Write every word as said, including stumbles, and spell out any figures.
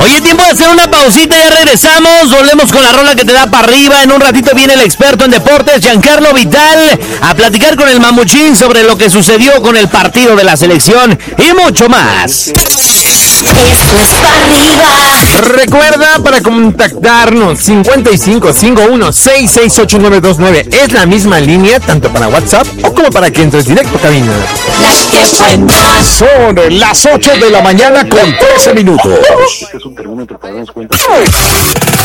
Oye, tiempo de hacer una pausita, ya regresamos, volvemos con la rola que te da para arriba. En un ratito viene el experto en deportes, Giancarlo Vital, a platicar con el Mamuchín sobre lo que sucedió con el partido de la selección y mucho más. Esto es para arriba. Recuerda, para contactarnos, cincuenta y cinco cincuenta y uno sesenta y seis ochenta y nueve veintinueve. Es la misma línea, tanto para WhatsApp o como para que entres directo a cabina. Son las ocho de la mañana con trece minutos. Este es un termómetro para darnos cuenta.